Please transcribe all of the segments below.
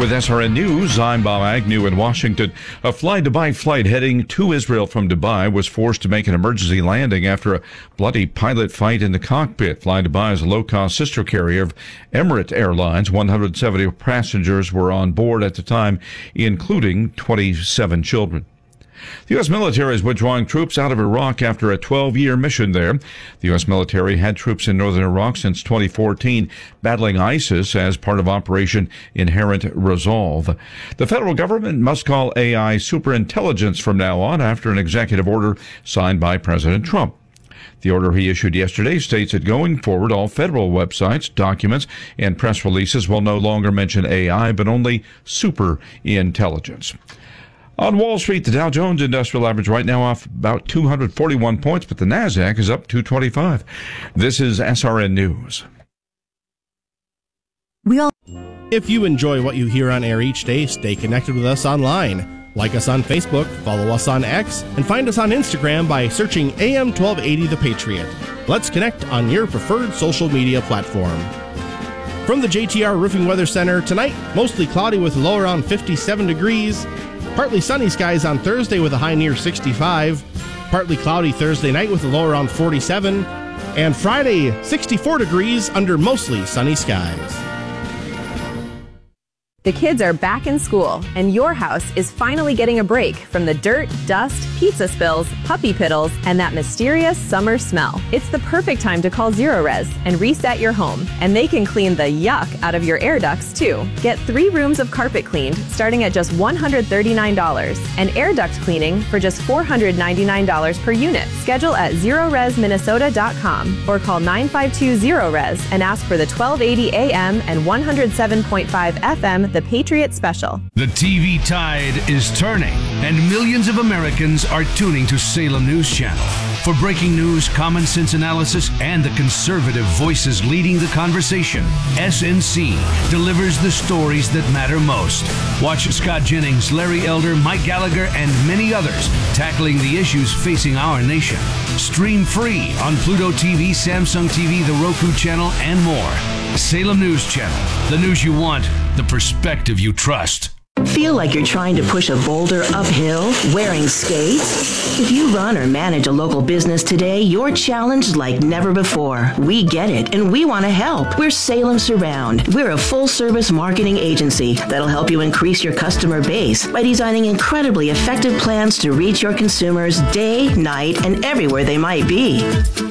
With SRN News, I'm Bob Agnew in Washington. A Fly Dubai flight heading to Israel from Dubai was forced to make an emergency landing after a bloody pilot fight in the cockpit. Fly Dubai is a low-cost sister carrier of Emirates Airlines. 170 passengers were on board at the time, including 27 children. The U.S. military is withdrawing troops out of Iraq after a 12-year mission there. The U.S. military had troops in northern Iraq since 2014, battling ISIS as part of Operation Inherent Resolve. The federal government must call AI superintelligence from now on after an executive order signed by President Trump. The order he issued yesterday states that going forward, all federal websites, documents, and press releases will no longer mention AI, but only superintelligence. On Wall Street, the Dow Jones Industrial Average right now off about 241 points, but the Nasdaq is up 225. This is SRN News. If you enjoy what you hear on air each day, stay connected with us online. Like us on Facebook, follow us on X, and find us on Instagram by searching AM 1280 The Patriot. Let's connect on your preferred social media platform. From the JTR Roofing Weather Center, tonight, mostly cloudy with a low around 57 degrees. Partly sunny skies on Thursday with a high near 65. Partly cloudy Thursday night with a low around 47. And Friday, 64 degrees under mostly sunny skies. The kids are back in school, and your house is finally getting a break from the dirt, dust, pizza spills, puppy piddles, and that mysterious summer smell. It's the perfect time to call Zerorez and reset your home, and they can clean the yuck out of your air ducts, too. Get 3 rooms of carpet cleaned starting at just $139, and air duct cleaning for just $499 per unit. Schedule at ZerorezMinnesota.com or call 952-ZeroRez and ask for the 1280 AM and 107.5 FM The Patriot Special. The TV tide is turning, and millions of Americans are tuning to Salem News Channel. For breaking news, common sense analysis, and the conservative voices leading the conversation, SNC delivers the stories that matter most. Watch Scott Jennings, Larry Elder, Mike Gallagher, and many others tackling the issues facing our nation. Stream free on Pluto TV, Samsung TV, the Roku channel, and more. Salem News Channel. The news you want, the perspective you trust. Feel like you're trying to push a boulder uphill wearing skates? If you run or manage a local business today, you're challenged like never before. We get it, and we want to help. We're Salem Surround. We're a full-service marketing agency that'll help you increase your customer base by designing incredibly effective plans to reach your consumers day, night, and everywhere they might be.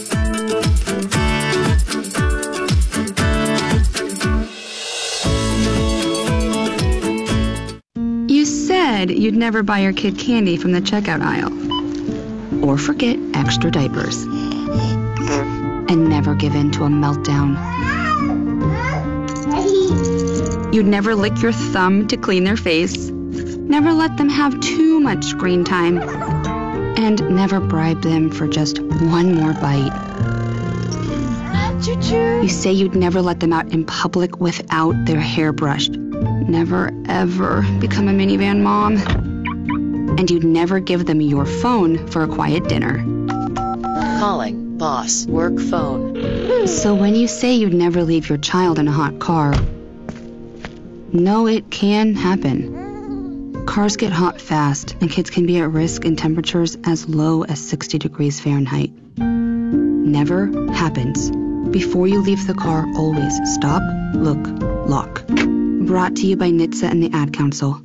You'd never buy your kid candy from the checkout aisle. Or forget extra diapers. And never give in to a meltdown. You'd never lick your thumb to clean their face. Never let them have too much screen time. And never bribe them for just one more bite. You say you'd never let them out in public without their hair brushed. Never, ever become a minivan mom. And you'd never give them your phone for a quiet dinner. Calling boss work phone. So when you say you'd never leave your child in a hot car, no, it can happen. Cars get hot fast, and kids can be at risk in temperatures as low as 60 degrees Fahrenheit. Never happens. Before you leave the car, always stop, look, lock. Brought to you by NHTSA and the Ad Council.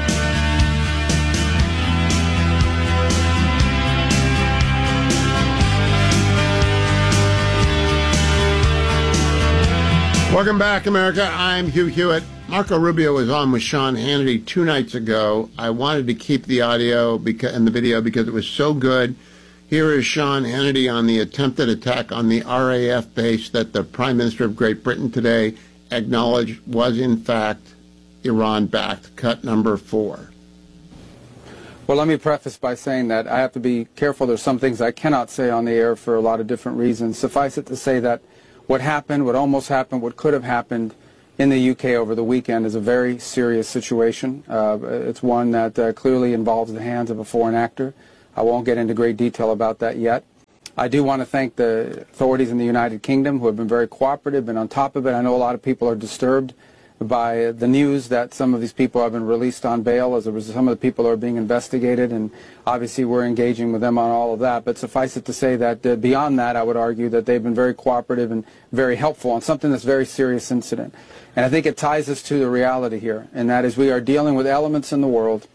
Welcome back, America. I'm Hugh Hewitt. Marco Rubio was on with Sean Hannity 2 nights ago. I wanted to keep the audio and the video because it was so good. Here is Sean Hannity on the attempted attack on the RAF base that the Prime Minister of Great Britain today acknowledged was, in fact, Iran-backed. Cut number 4. Well, let me preface by saying that I have to be careful. There's some things I cannot say on the air for a lot of different reasons. Suffice it to say that what happened, what almost happened, what could have happened in the UK over the weekend is a very serious situation. It's one that clearly involves the hands of a foreign actor. I won't get into great detail about that yet. I do want to thank the authorities in the United Kingdom who have been very cooperative, been on top of it. I know a lot of people are disturbed by the news that some of these people have been released on bail, as some of the people are being investigated, and obviously we're engaging with them on all of that. But suffice it to say that beyond that, I would argue that they've been very cooperative and very helpful on something that's a very serious incident. And I think it ties us to the reality here, and that is we are dealing with elements in the world,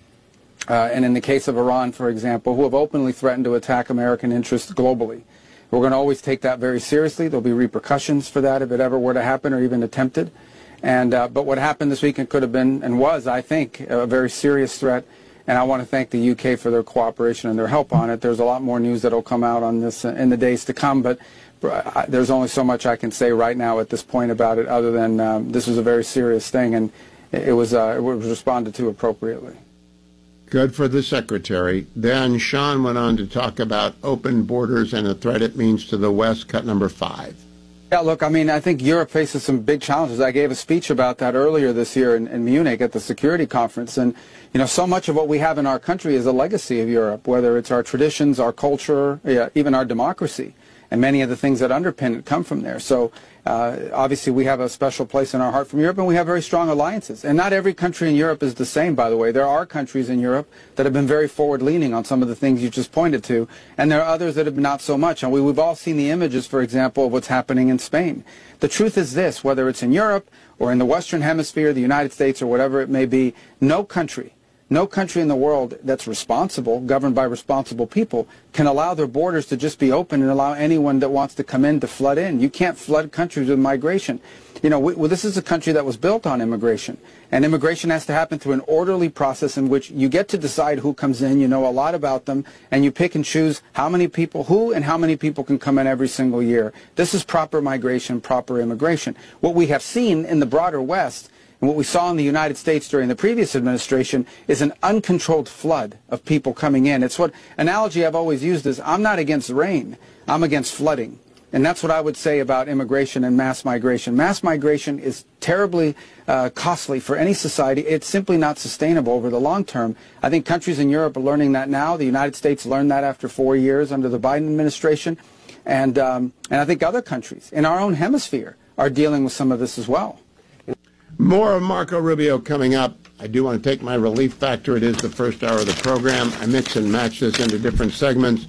and in the case of Iran, for example, who have openly threatened to attack American interests globally. We're going to always take that very seriously. There'll be repercussions for that if it ever were to happen or even attempted. And but what happened this weekend could have been and was, I think, a very serious threat. And I want to thank the UK for their cooperation and their help on it. There's a lot more news that will come out on this in the days to come. But there's only so much I can say right now at this point about it, other than this was a very serious thing, and it was responded to appropriately. Good for the Secretary. Then Sean went on to talk about open borders and the threat it means to the West, cut number 5. Yeah, look, I mean, I think Europe faces some big challenges. I gave a speech about that earlier this year in Munich at the security conference. And, you know, so much of what we have in our country is a legacy of Europe, whether it's our traditions, our culture, even our democracy. And many of the things that underpin it come from there. So obviously we have a special place in our heart from Europe, and we have very strong alliances. And not every country in Europe is the same, by the way. There are countries in Europe that have been very forward-leaning on some of the things you just pointed to, and there are others that have been not so much. And we've all seen the images, for example, of what's happening in Spain. The truth is this, whether it's in Europe or in the Western Hemisphere, the United States, or whatever it may be, no country in the world that's responsible, governed by responsible people, can allow their borders to just be open and allow anyone that wants to come in to flood in. You can't flood countries with migration. You know, this is a country that was built on immigration. And immigration has to happen through an orderly process in which you get to decide who comes in, you know a lot about them, and you pick and choose how many people, who and how many people can come in every single year. This is proper migration, proper immigration. What we have seen in the broader West, and what we saw in the United States during the previous administration, is an uncontrolled flood of people coming in. It's what analogy I've always used is, I'm not against rain, I'm against flooding. And that's what I would say about immigration and mass migration. Mass migration is terribly costly for any society. It's simply not sustainable over the long term. I think countries in Europe are learning that now. The United States learned that after 4 years under the Biden administration. And I think other countries in our own hemisphere are dealing with some of this as well. More of Marco Rubio coming up. I do want to take my relief factor. It is the first hour of the program. I mix and match this into different segments.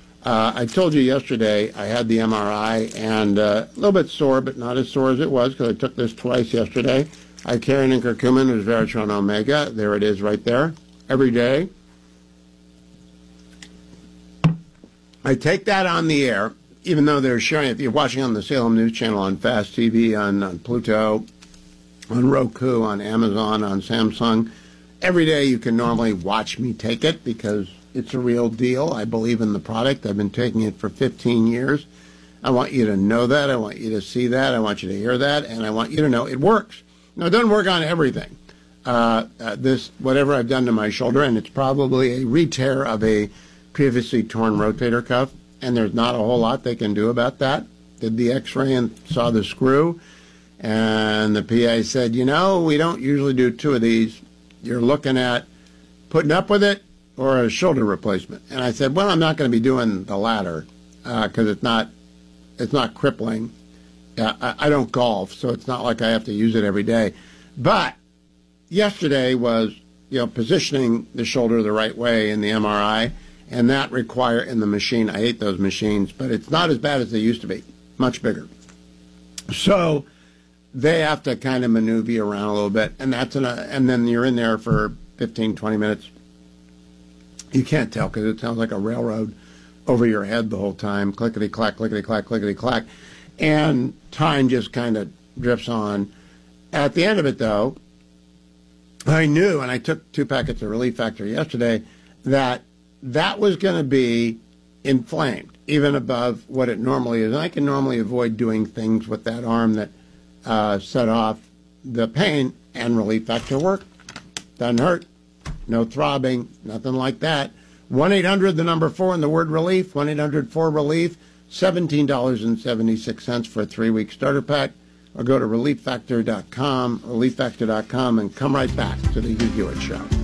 I told you yesterday I had the MRI and a little bit sore, but not as sore as it was because I took this twice yesterday. I carry an curcumin, which is Veritron Omega. There it is right there. Every day. I take that on the air, even though they're sharing it. If you're watching on the Salem News Channel, on Fast TV, on Pluto, on Roku, on Amazon, on Samsung. Every day you can normally watch me take it because it's a real deal. I believe in the product. I've been taking it for 15 years. I want you to know that. I want you to see that. I want you to hear that. And I want you to know it works. Now, it doesn't work on everything. Whatever I've done to my shoulder, and it's probably a re-tear of a previously torn rotator cuff, and there's not a whole lot they can do about that. Did the x-ray and saw the screw. And the PA said, you know, we don't usually do 2 of these. You're looking at putting up with it or a shoulder replacement. And I said, well, I'm not going to be doing the latter because it's not crippling. I don't golf, so it's not like I have to use it every day. But yesterday was, positioning the shoulder the right way in the MRI, and that required in the machine. I hate those machines, but it's not as bad as they used to be. Much bigger. So they have to kind of maneuver you around a little bit, and and then you're in there for 15, 20 minutes. You can't tell because it sounds like a railroad over your head the whole time, clickety-clack, clickety-clack, clickety-clack, and time just kind of drifts on. At the end of it, though, I knew, and I took 2 packets of Relief Factor yesterday, that was going to be inflamed, even above what it normally is. And I can normally avoid doing things with that arm that set off the pain, and Relief Factor work. Doesn't hurt. No throbbing. Nothing like that. 1-800, the number 4, and the word relief. 1-800-4-RELIEF. $17.76 for a 3-week starter pack. Or go to relieffactor.com, relieffactor.com, and come right back to the Hugh Hewitt Show.